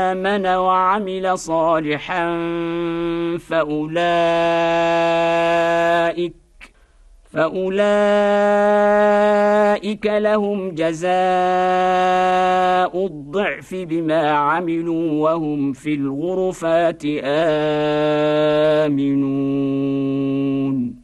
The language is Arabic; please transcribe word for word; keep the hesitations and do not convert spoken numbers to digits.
آمن وعمل صالحا فأولئك فأولئك لهم جزاء الضعف بما عملوا وهم في الغرفات آمنون